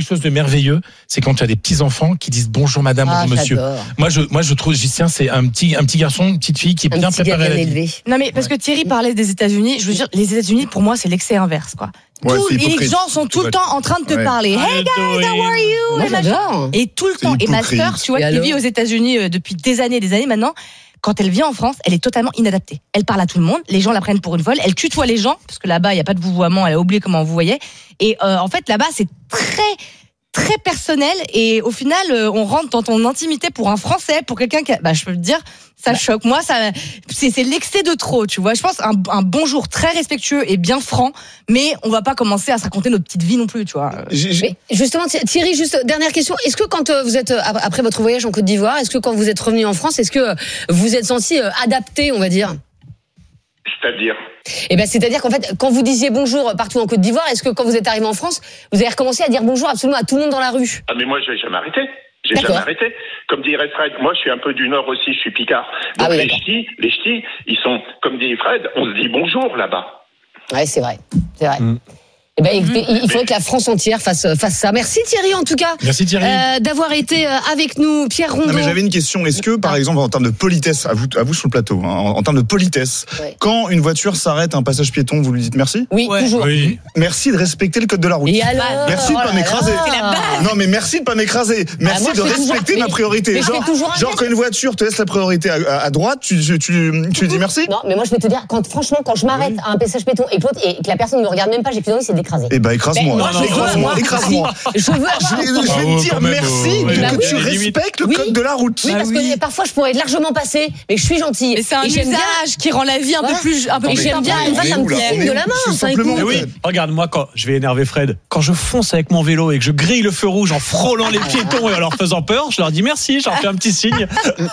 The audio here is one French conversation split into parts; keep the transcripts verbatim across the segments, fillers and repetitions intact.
quelque chose de merveilleux, c'est quand tu as des petits enfants qui disent bonjour madame, Ah, bonjour monsieur. j'adore. Moi je, moi je trouve, Gisien, c'est un petit, un petit garçon, une petite fille qui est Un bien petit préparée gars à la bien vie. élevé. Non mais parce que Thierry parlait des États-Unis, je veux dire, les États-Unis pour moi c'est l'excès inverse quoi. Ouais, Tous c'est les hypocrite. gens sont tout le temps en train de te Ouais. parler. Hey guys, how are you? Moi, Et machin. j'adore. Et tout le C'est temps. Et ma hypocrite. sœur, tu vois, Et qui alors vit aux États-Unis euh, depuis des années et des années maintenant, quand elle vient en France, elle est totalement inadaptée. Elle parle à tout le monde, les gens la prennent pour une folle, elle tutoie les gens, parce que là-bas, il n'y a pas de vouvoiement, elle a oublié comment on vous voyait. Et euh, en fait, là-bas, c'est très, très personnel. Et au final, euh, on rentre dans ton intimité pour un Français, pour quelqu'un qui a... Bah, je peux te dire, ça choque. Moi, ça, c'est, c'est l'excès de trop, tu vois. Je pense un, un bonjour très respectueux et bien franc, mais on va pas commencer à se raconter notre petite vie non plus, tu vois. J'ai- j'ai- Mais justement, Thierry, juste dernière question. Est-ce que quand euh, vous êtes, euh, après votre voyage en Côte d'Ivoire, est-ce que quand vous êtes revenu en France, est-ce que euh, vous êtes senti euh, adapté, on va dire? C'est-à-dire Eh ben, c'est-à-dire qu'en fait, quand vous disiez bonjour partout en Côte d'Ivoire, est-ce que quand vous êtes arrivé en France, vous avez recommencé à dire bonjour absolument à tout le monde dans la rue? Ah mais moi je vais jamais arrêter. J'ai D'accord. jamais arrêté. Comme dirait Fred, moi je suis un peu du Nord aussi, je suis Picard. Donc Ah oui, les d'accord. ch'tis, les ch'tis, ils sont, comme dit Fred, on se dit bonjour là-bas. Ouais, c'est vrai, c'est vrai. Mm. Eh ben, écoutez, il faudrait que la France entière fasse, fasse ça. Merci Thierry, en tout cas, Merci Thierry. euh, d'avoir été euh, avec nous. Pierre Rondeau. Non, mais j'avais une question. Est-ce que, par exemple, en termes de politesse, à vous, à vous sur le plateau, hein, en, en termes de politesse, Ouais. quand une voiture s'arrête à un passage piéton, vous lui dites merci? Oui, Ouais. toujours. Oui. Merci de respecter le code de la route. Et alors Merci de oh pas là m'écraser. là. C'est la base. Non, mais merci de pas m'écraser. Merci moi, je de fais toujours- respecter mais- ma priorité. mais je genre, fais toujours un genre geste. quand une voiture te laisse la priorité à, à- à droite, tu, tu, tu, tu dis merci? Non, mais moi je vais te dire, quand franchement, quand je m'arrête à un passage péton et que, l'autre- et que la personne ne me regarde même pas, j'ai plus envie, c'est d'écraser. Eh ben, écrase-moi. Ben, moi, je veux- écrase-moi, moi, écrase-moi. Je veux Je vais, avoir. je vais Bravo, te dire quand même, merci euh, de bah que oui. tu respectes le Oui. code de la route. Oui, parce que parfois je pourrais être largement passée, mais je suis gentille. Mais c'est un Et j'aime usage bien- qui rend la vie un Voilà. peu plus, un peu Et plus j'aime bien sympa. une fois, ça me Oula, signe mais de la main. tout ça simplement. écoute. Mais oui, regarde, moi, quand je vais énerver Fred, quand je fonce avec mon vélo et que je grille le feu rouge en frôlant les piétons et en leur faisant peur, je leur dis merci, je leur fais un petit signe.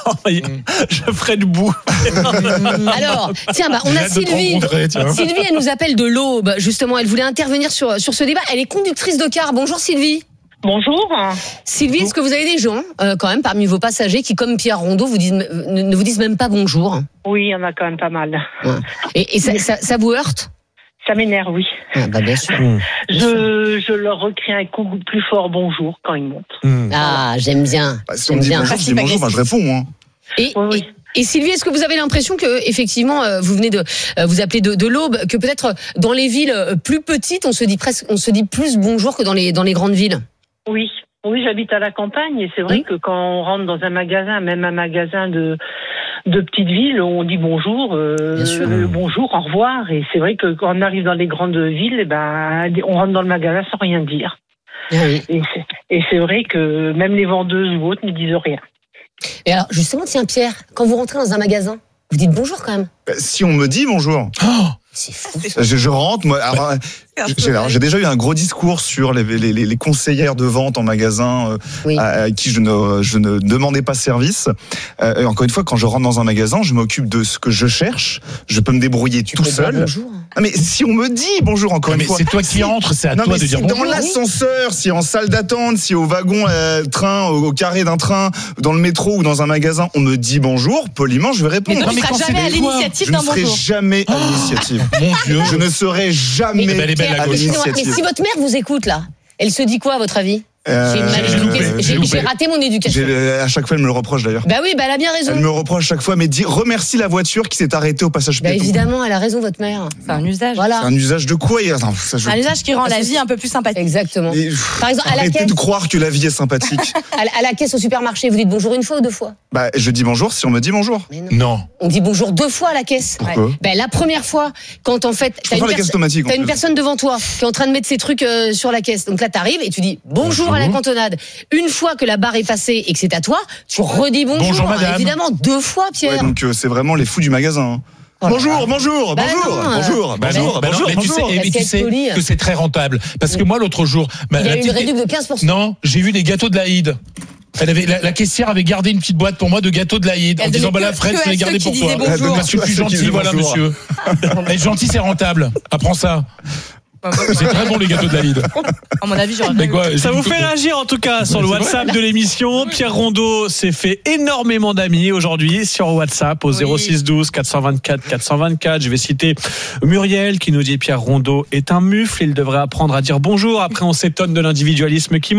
Je ferai debout. Alors, tiens, bah, on J'ai a hâte de te Sylvie. rencontrer, tiens. Sylvie, elle nous appelle de l'Aube. Justement, elle voulait intervenir sur, sur ce débat. Elle est conductrice de car. Bonjour Sylvie. Bonjour. Sylvie, est-ce que vous avez des gens, euh, quand même, parmi vos passagers qui, comme Pierre Rondeau, vous disent, ne, ne vous disent même pas bonjour? Oui, il y en a quand même pas mal. Et, et ça, ça, ça vous heurte? Ça m'énerve, oui. Ah, bah, bien sûr. Je, je leur recrie un coup plus fort bonjour quand ils montent. Ah, j'aime bien. Bah, si on me J'aime dit bien. bonjour, je dis bonjour, bah, je réponds. Hein. Et, Oui, oui. et, et Sylvie, est-ce que vous avez l'impression que, effectivement, euh, vous venez de euh, vous appeler de, de l'Aube, que peut-être euh, dans les villes euh, plus petites, on se dit presque, on se dit plus bonjour que dans les dans les grandes villes? Oui. Oui, j'habite à la campagne et c'est vrai Oui. que quand on rentre dans un magasin, même un magasin de de petite ville, on dit bonjour, euh, Bien sûr. euh, bonjour, au revoir. Et c'est vrai que quand on arrive dans les grandes villes, eh ben, on rentre dans le magasin sans rien dire. Ah oui. Et c'est, et c'est vrai que même les vendeuses ou autres ne disent rien. Et alors, justement, tiens, Pierre, quand vous rentrez dans un magasin, vous dites bonjour quand même. Bah, si on me dit bonjour, C'est fou. je, je rentre. Moi, alors, j'ai, alors, j'ai déjà eu un gros discours sur les, les, les, les conseillères de vente en magasin euh, Oui. à, à qui je ne, je ne demandais pas service. Euh, et encore une fois, quand je rentre dans un magasin, je m'occupe de ce que je cherche. Je peux me débrouiller Tu tout peux dire seul. Bonjour. Ah, mais si on me dit bonjour encore Mais une fois, c'est toi qui si- entres, c'est à non, toi mais de si dire dans bonjour. l'ascenseur, si en salle d'attente, si au wagon, euh, train, au, au carré d'un train, dans le métro ou dans un magasin, on me dit bonjour, poliment, je vais Mais répondre. toi, Non, tu mais seras quand jamais c'est à des fois, l'initiative Je ne d'un serai bonjour. jamais à l'initiative. Mon Dieu. Je ne serai jamais Mais elle est belle, la à gauche. Excusez-moi, mais l'initiative. si votre mère vous écoute là, elle se dit quoi à votre avis? Euh, J'ai une mal j'ai éduquée- loupé, j'ai- j'ai loupé. j'ai raté mon éducation. J'ai- À chaque fois, elle me le reproche d'ailleurs. Bah oui, bah elle a bien raison. Elle me reproche chaque fois, mais dis, remercie la voiture qui s'est arrêtée au passage Bah piéton. évidemment, elle a raison, votre mère. C'est un usage. Voilà. C'est un usage de quoi et- Attends, ça, je- Un usage qui rend la vie un peu plus sympathique. Exactement. Et, pff, Par exemple, à la arrêtez caisse, de croire que la vie est sympathique. à la, à la caisse au supermarché, vous dites bonjour une fois ou deux fois? Bah, je dis bonjour si on me dit bonjour. Mais non. Non. On dit bonjour deux fois à la caisse. Pourquoi Ben, la première fois, quand en fait, Je t'as une, préfère la caisse perso- automatique. en t'as une plus. personne devant toi qui est en train de mettre ses trucs euh, sur la caisse. Donc là, t'arrives et tu dis bonjour, Bonjour. à la cantonade. Une fois que la barre est passée et que c'est à toi, tu redis bonjour. Bonjour, madame. Évidemment, deux fois, Pierre. Ouais, donc euh, c'est vraiment les fous du magasin. hein. Oh là bonjour, là. bonjour, Bah bonjour, non, euh, bonjour, Bah bonjour, non, bah non, bonjour, mais tu sais, bonjour. et- mais Est-ce tu qu'elle sais est polie que c'est très rentable. Parce que moi, l'autre jour, bah, Il y a la eu une petite- réduction de quinze pour cent. non, j'ai eu des gâteaux de l'Aïd. Elle avait, la, la caissière avait gardé une petite boîte pour moi de gâteaux de l'Aïd en Elle disant donnait bah la que- Fred, que je à l'ai gardé ceux pour qui toi. disaient bonjour. Parce que je suis Ceux qui gentil, disaient voilà bonjour. monsieur. Être gentil, c'est rentable. Apprends ça. C'est très bon les gâteaux de l'Aïd. À mon avis, j'aurais Mais quoi, Ça j'ai vous une fait photo. réagir en tout cas sur le Ouais, c'est WhatsApp de l'émission. Pierre Rondeau s'est fait énormément d'amis aujourd'hui sur WhatsApp au zéro six douze quatre cent vingt-quatre quatre cent vingt-quatre. Je vais citer Muriel qui nous dit Pierre Rondeau est un mufle, il devrait apprendre à dire bonjour. Après on s'étonne de l'individualisme qui